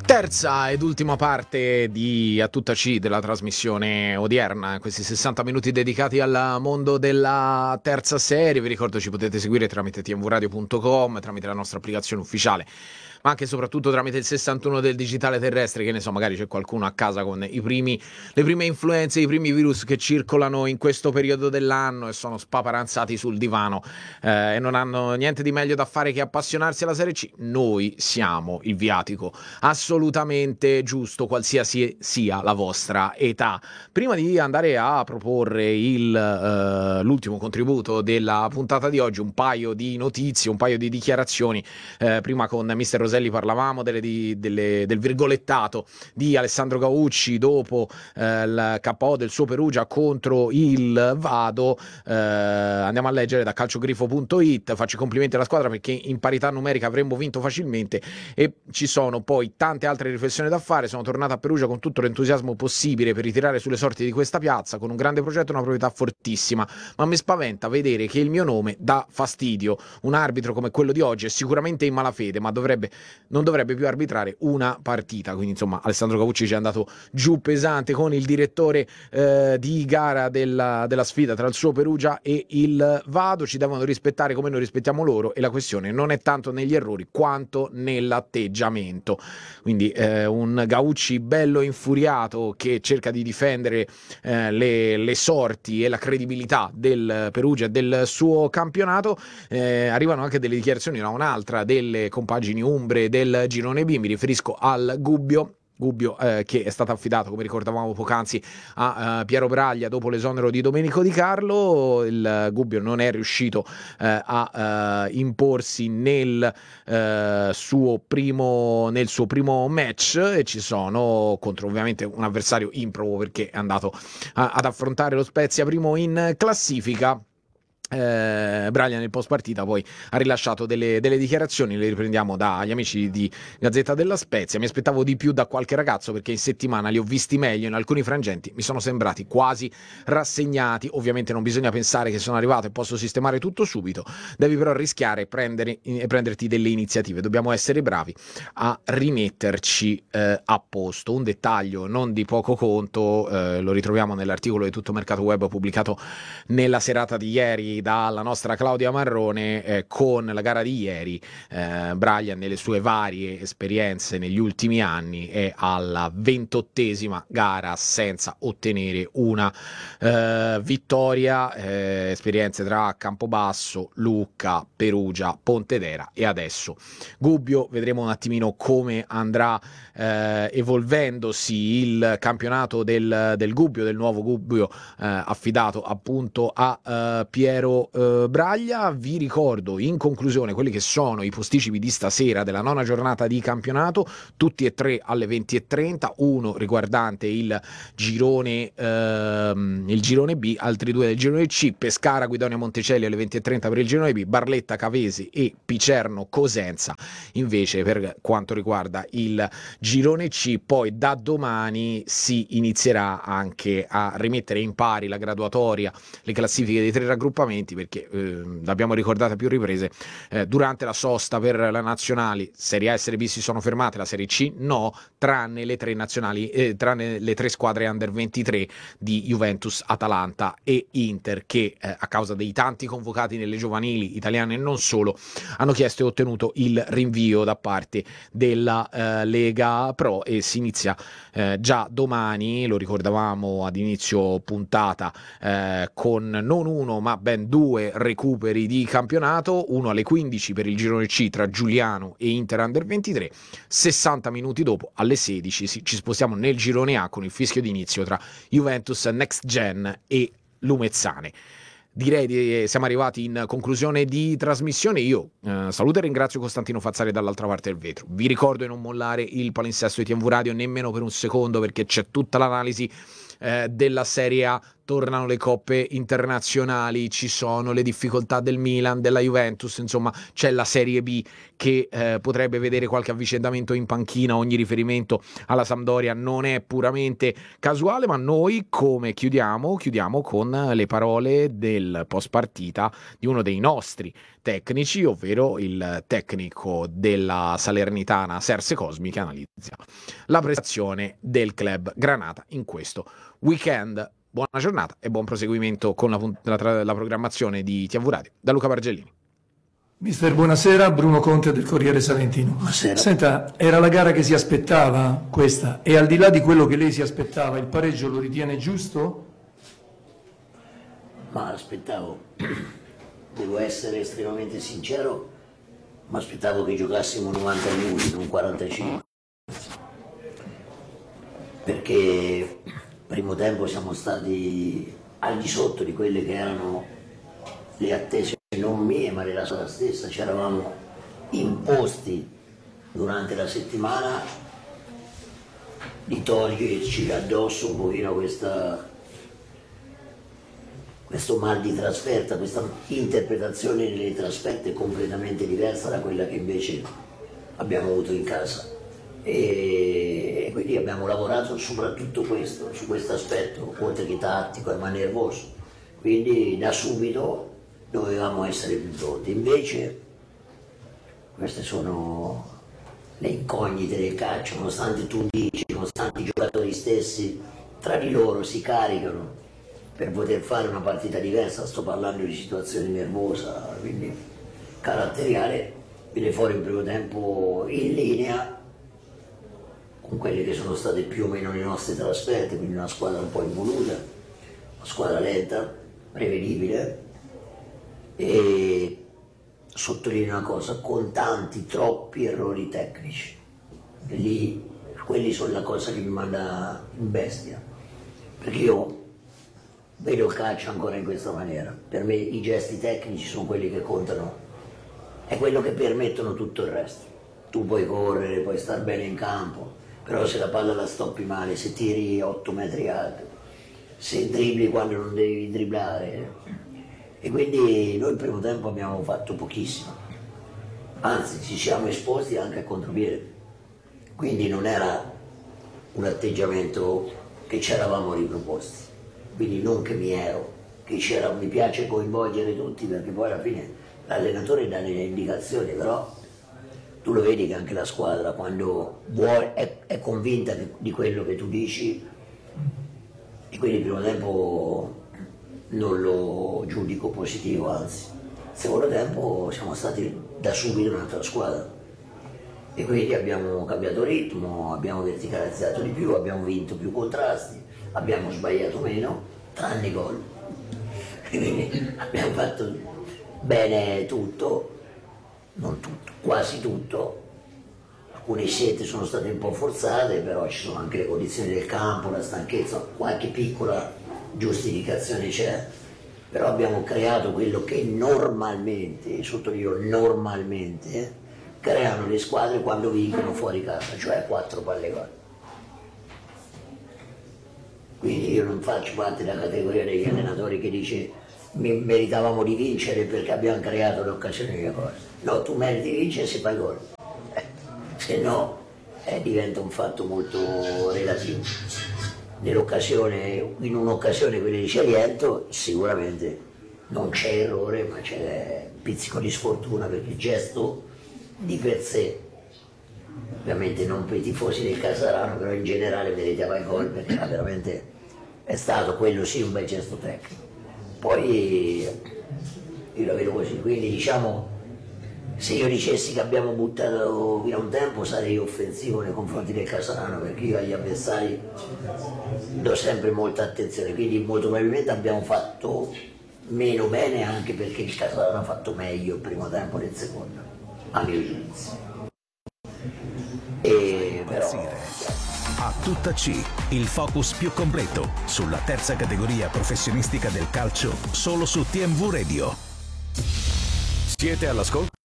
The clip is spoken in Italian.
Terza ed ultima parte di A Tutta C della trasmissione odierna, questi 60 minuti dedicati al mondo della terza serie. Vi ricordo ci potete seguire tramite tvradio.com, tramite la nostra applicazione ufficiale, ma anche e soprattutto tramite il 61 del digitale terrestre, che ne so, magari c'è qualcuno a casa con le prime influenze, i primi virus che circolano in questo periodo dell'anno e sono spaparanzati sul divano e non hanno niente di meglio da fare che appassionarsi alla Serie C. Noi siamo il viatico assolutamente giusto, qualsiasi sia la vostra età. Prima di andare a proporre l'ultimo contributo della puntata di oggi, un paio di notizie, un paio di dichiarazioni. Prima con Mister Roselli parlavamo del virgolettato di Alessandro Gaucci dopo il KO del suo Perugia contro il Vado. Andiamo a leggere da calciogrifo.it. Faccio i complimenti alla squadra perché in parità numerica avremmo vinto facilmente, e ci sono poi tante altre riflessioni da fare. Sono tornato a Perugia con tutto l'entusiasmo possibile per ritirare sulle sorti di questa piazza, con un grande progetto e una proprietà fortissima, ma mi spaventa vedere che il mio nome dà fastidio. Un arbitro come quello di oggi è sicuramente in malafede, ma non dovrebbe più arbitrare una partita. Quindi insomma Alessandro Cavucci ci è andato giù pesante con il direttore di gara della sfida tra il suo Perugia e il Vado. Ci devono rispettare come noi rispettiamo loro, e la questione non è tanto negli errori quanto nell'atteggiamento. Quindi un Gaucci bello infuriato che cerca di difendere le sorti e la credibilità del Perugia e del suo campionato. Arrivano anche delle dichiarazioni da un'altra delle compagini umbre del girone B. Mi riferisco al Gubbio, che è stato affidato, come ricordavamo poc'anzi, a Piero Braglia dopo l'esonero di Domenico Di Carlo. Il Gubbio non è riuscito a imporsi nel suo primo match, e ci sono contro ovviamente un avversario improbo perché è andato ad affrontare lo Spezia primo in classifica. Braglia nel post partita poi ha rilasciato delle dichiarazioni, le riprendiamo dagli amici di Gazzetta della Spezia. Mi aspettavo di più da qualche ragazzo perché in settimana li ho visti meglio, in alcuni frangenti mi sono sembrati quasi rassegnati. Ovviamente non bisogna pensare che sono arrivato e posso sistemare tutto subito, devi però rischiare e prenderti delle iniziative. Dobbiamo essere bravi a rimetterci a posto. Un dettaglio non di poco conto lo ritroviamo nell'articolo di Tutto Mercato Web pubblicato nella serata di ieri dalla nostra Claudia Marrone. Con la gara di ieri Braglia, nelle sue varie esperienze negli ultimi anni, è alla 28esima gara senza ottenere una vittoria. Esperienze tra Campobasso, Lucca, Perugia, Pontedera e adesso Gubbio. Vedremo un attimino come andrà evolvendosi il campionato del Gubbio, del nuovo Gubbio affidato appunto a Piero Braglia. Vi ricordo in conclusione quelli che sono i posticipi di stasera della nona giornata di campionato, tutti e tre alle 20:30, uno riguardante il girone B, altri due del girone C: Pescara Guidonia Monticelli alle 20:30 per il girone B, Barletta Cavesi e Picerno Cosenza invece per quanto riguarda il girone C. Poi da domani si inizierà anche a rimettere in pari la graduatoria, le classifiche dei tre raggruppamenti, perché l'abbiamo ricordata a più riprese, durante la sosta per la nazionali Serie A e Serie B si sono fermate, la Serie C no, tranne le tre nazionali, tranne le tre squadre under 23 di Juventus, Atalanta e Inter, che a causa dei tanti convocati nelle giovanili italiane e non solo hanno chiesto e ottenuto il rinvio da parte della Lega Pro, e si inizia già domani, lo ricordavamo ad inizio puntata, con non uno ma ben due recuperi di campionato, uno alle 15 per il girone C tra Giuliano e Inter under 23, 60 minuti dopo alle 16 ci spostiamo nel girone A con il fischio d'inizio tra Juventus Next Gen e Lumezzane. Direi che siamo arrivati in conclusione di trasmissione. Io saluto e ringrazio Costantino Fazzari dall'altra parte del vetro. Vi ricordo di non mollare il palinsesto di TMV Radio nemmeno per un secondo, perché c'è tutta l'analisi della Serie A. Tornano le coppe internazionali, ci sono le difficoltà del Milan, della Juventus, insomma c'è la Serie B che potrebbe vedere qualche avvicendamento in panchina. Ogni riferimento alla Sampdoria non è puramente casuale, ma noi come chiudiamo con le parole del post partita di uno dei nostri tecnici, ovvero il tecnico della Salernitana Serse Cosmi, che analizza la prestazione del club Granata in questo weekend. Buona giornata e buon proseguimento con la programmazione di TV Radio. Da Luca Bargellini. Mister, buonasera, Bruno Conte del Corriere Salentino. Buonasera. Senta, era la gara che si aspettava questa, e al di là di quello che lei si aspettava, il pareggio lo ritiene giusto? Ma aspettavo, devo essere estremamente sincero, ma aspettavo che giocassimo 90 minuti, non 45. Perché primo tempo siamo stati al di sotto di quelle che erano le attese, non mie ma della squadra stessa. Ci eravamo imposti durante la settimana di toglierci addosso un pochino questo mal di trasferta, questa interpretazione delle trasferte completamente diversa da quella che invece abbiamo avuto in casa. E quindi abbiamo lavorato soprattutto su questo aspetto, oltre che tattico, ma nervoso. Quindi da subito dovevamo essere più pronti. Invece queste sono le incognite del calcio, nonostante tu dici, nonostante i giocatori stessi tra di loro si caricano per poter fare una partita diversa. Sto parlando di situazione nervosa, quindi caratteriale, viene fuori in primo tempo in linea con quelle che sono state più o meno le nostre trasferte, quindi una squadra un po' involuta, una squadra lenta, prevedibile, e sottolineo una cosa, con tanti, troppi errori tecnici. E lì, quelli sono la cosa che mi manda in bestia, perché io vedo il calcio ancora in questa maniera. Per me i gesti tecnici sono quelli che contano, è quello che permettono tutto il resto. Tu puoi correre, puoi star bene in campo, però se la palla la stoppi male, se tiri 8 metri alto, se dribbli quando non devi dribblare. E quindi noi il primo tempo abbiamo fatto pochissimo, anzi ci siamo esposti anche a contropiede, quindi non era un atteggiamento che ci eravamo riproposti, quindi non che mi piace coinvolgere tutti, perché poi alla fine l'allenatore dà delle indicazioni, però tu lo vedi che anche la squadra quando è convinta di quello che tu dici, e quindi il primo tempo non lo giudico positivo, anzi. Il secondo tempo siamo stati da subito un'altra squadra e quindi abbiamo cambiato ritmo, abbiamo verticalizzato di più, abbiamo vinto più contrasti, abbiamo sbagliato meno, tranne gol. Quindi abbiamo fatto bene tutto, non tutto, quasi tutto. Alcune scelte sono state un po' forzate, però ci sono anche le condizioni del campo, la stanchezza, qualche piccola giustificazione c'è, però abbiamo creato quello che normalmente, sottolineo normalmente, creano le squadre quando vincono fuori casa, cioè 4 palle gol. Quindi io non faccio parte della categoria degli allenatori che dice meritavamo di vincere perché abbiamo creato le occasioni di gol. No, tu meriti di vincere se fai gol, se no diventa un fatto molto relativo. In un'occasione quella di Ceriento sicuramente non c'è errore, ma c'è un pizzico di sfortuna, perché il gesto di per sé, ovviamente non per i tifosi del Casarano, però in generale meritava il gol, perché veramente è stato quello sì un bel gesto tecnico. Poi io la vedo così, quindi diciamo, se io dicessi che abbiamo buttato via un tempo sarei offensivo nei confronti del Casarano, perché io agli avversari do sempre molta attenzione, quindi molto probabilmente abbiamo fatto meno bene, anche perché il Casarano ha fatto meglio il primo tempo del secondo, a mio giudizio. E però a tutta C, il focus più completo sulla terza categoria professionistica del calcio, solo su TMV Radio. Siete all'ascolto